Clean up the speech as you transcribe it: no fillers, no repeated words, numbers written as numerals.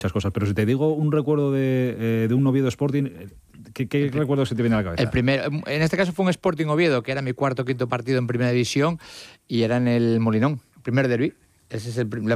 muchas cosas, pero si te digo un recuerdo de un Oviedo Sporting, ¿qué recuerdo se te viene a la cabeza? El primero, en este caso fue un Sporting Oviedo, que era mi cuarto o quinto partido en Primera División, y era en el Molinón, primer derbi. Ese es la